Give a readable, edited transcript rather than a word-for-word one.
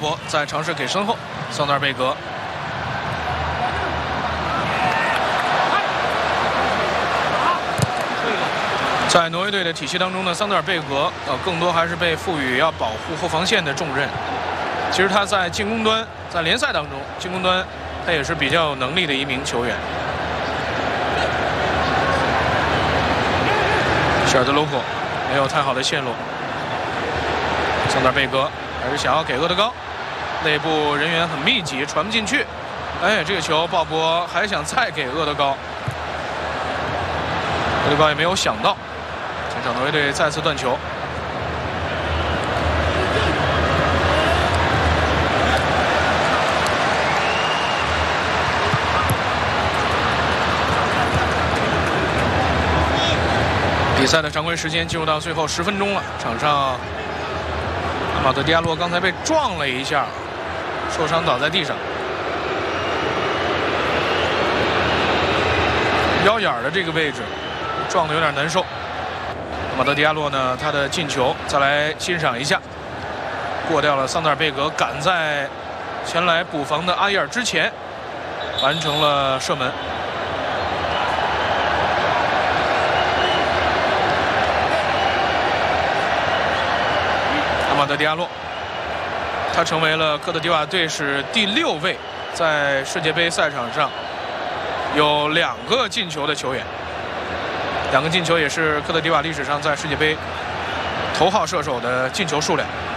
博在尝试给身后，桑德尔贝格。在挪威队的体系当中呢，桑德尔贝格更多还是被赋予要保护后防线的重任。其实他在进攻端，在联赛当中，进攻端他也是比较有能力的一名球员。希尔德罗库没有太好的线路，桑德尔贝格还是想要给厄德高，内部人员很密集，传不进去。哎，这个球鲍勃还想再给厄德高，厄德高也没有想到。 前场挪威队再次断球，比赛的常规时间进入到最后10分钟了。场上，阿马德迪亚洛刚才被撞了一下，受伤倒在地上，腰眼的这个位置撞得有点难受。 马德迪亚洛呢，他的进球，再来欣赏一下，过掉了桑德尔贝格，赶在前来补防的阿伊尔之前，完成了射门。阿马德迪亚洛，他成为了科特迪瓦队史第6位在世界杯赛场上有2个进球的球员。 2个进球也是科特迪瓦历史上在世界杯头号射手的进球数量。